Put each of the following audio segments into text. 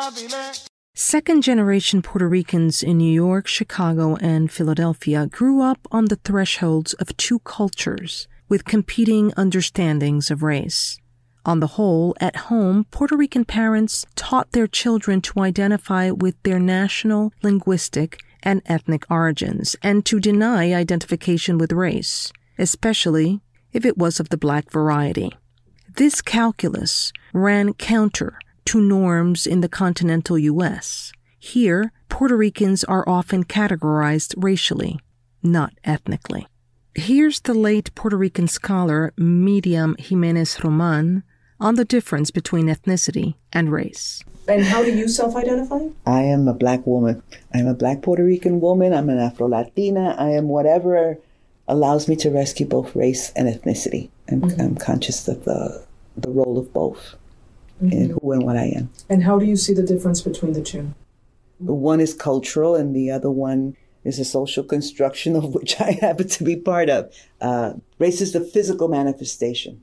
Second-generation Puerto Ricans in New York, Chicago, and Philadelphia grew up on the thresholds of two cultures with competing understandings of race. On the whole, at home, Puerto Rican parents taught their children to identify with their national, linguistic, and ethnic origins and to deny identification with race, especially if it was of the Black variety. This calculus ran counter to norms in the continental U.S. Here, Puerto Ricans are often categorized racially, not ethnically. Here's the late Puerto Rican scholar Miriam Jimenez Roman on the difference between ethnicity and race. And how do you self-identify? I am a Black woman. I'm a Black Puerto Rican woman. I'm an Afro-Latina. I am whatever allows me to rescue both race and ethnicity. I'm conscious of the role of both. In who and what I am. And how do you see the difference between the two? One is cultural and the other one is a social construction of which I happen to be part of. Race is the physical manifestation.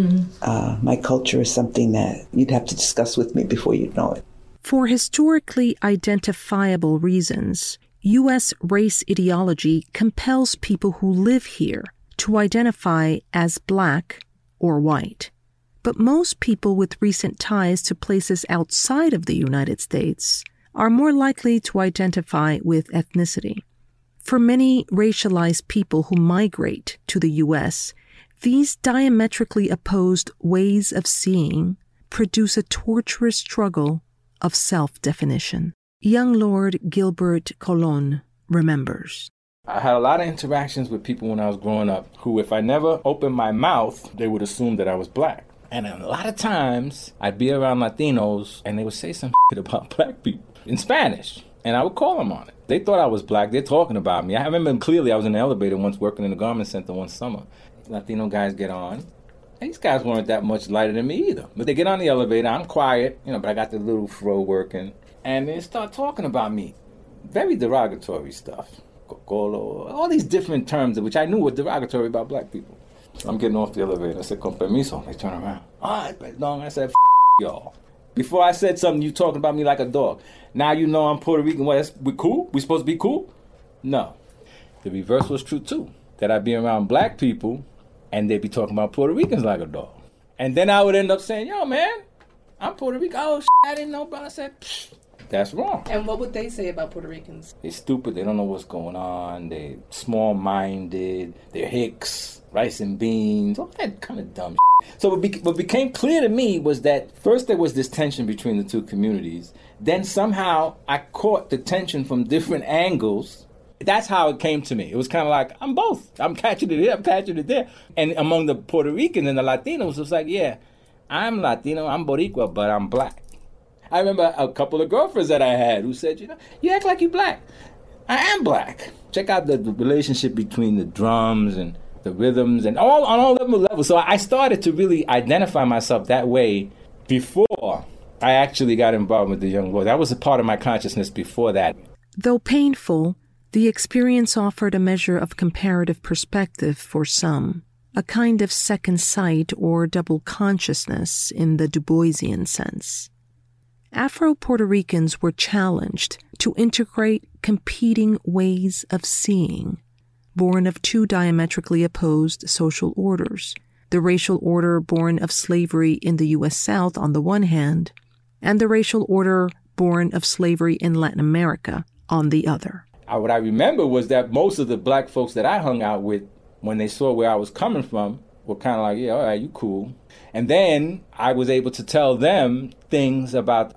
My culture is something that you'd have to discuss with me before you'd know it. For historically identifiable reasons, U.S. race ideology compels people who live here to identify as Black or white. But most people with recent ties to places outside of the United States are more likely to identify with ethnicity. For many racialized people who migrate to the U.S., these diametrically opposed ways of seeing produce a torturous struggle of self-definition. Young Lord Gilbert Colon remembers. I had a lot of interactions with people when I was growing up who, if I never opened my mouth, they would assume that I was Black. And a lot of times, I'd be around Latinos, and they would say some shit about Black people in Spanish, and I would call them on it. They thought I was Black. They're talking about me. I remember clearly I was in the elevator once working in the garment center one summer. Latino guys get on. And these guys weren't that much lighter than me either. But they get on the elevator. I'm quiet, but I got the little fro working. And they start talking about me. Very derogatory stuff. Cocolo, all these different terms, which I knew were derogatory about Black people. I'm getting off the elevator. I said, con permiso. They turn around. Ay, perdón. I said, y'all. Before I said something, you talking about me like a dog. Now you know I'm Puerto Rican. What, we cool? We supposed to be cool? No. The reverse was true, too. That I'd be around Black people, and they'd be talking about Puerto Ricans like a dog. And then I would end up saying, yo, man, I'm Puerto Rican. Oh, I didn't know, bro. I said, psh. That's wrong. And what would they say about Puerto Ricans? They're stupid. They don't know what's going on. They're small-minded. They're hicks, rice and beans, all that kind of dumb shit. So what became clear to me was that first there was this tension between the two communities. Then somehow I caught the tension from different angles. That's how it came to me. It was kind of like, I'm both. I'm catching it here, I'm catching it there. And among the Puerto Ricans and the Latinos, it was like, yeah, I'm Latino, I'm Boricua, but I'm Black. I remember a couple of girlfriends that I had who said, you act like you're Black. I am Black. Check out the relationship between the drums and the rhythms and on all levels. So I started to really identify myself that way before I actually got involved with the Young Lords. That was a part of my consciousness before that. Though painful, the experience offered a measure of comparative perspective for some, a kind of second sight or double consciousness in the Du Boisian sense. Afro-Puerto Ricans were challenged to integrate competing ways of seeing, born of two diametrically opposed social orders, the racial order born of slavery in the U.S. South on the one hand, and the racial order born of slavery in Latin America on the other. What I remember was that most of the Black folks that I hung out with, when they saw where I was coming from, were kind of like, yeah, all right, you cool. And then I was able to tell them things about,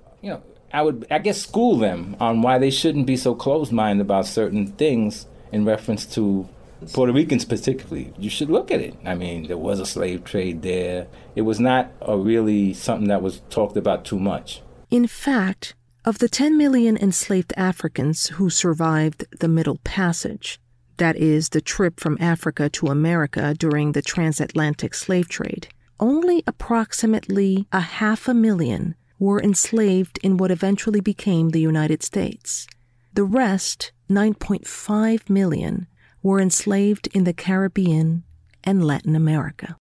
I guess, school them on why they shouldn't be so closed-minded about certain things in reference to Puerto Ricans particularly. You should look at it. I mean, there was a slave trade there. It was not really something that was talked about too much. In fact, of the 10 million enslaved Africans who survived the Middle Passage, that is, the trip from Africa to America during the transatlantic slave trade, only approximately 500,000 were enslaved in what eventually became the United States. The rest, 9.5 million, were enslaved in the Caribbean and Latin America.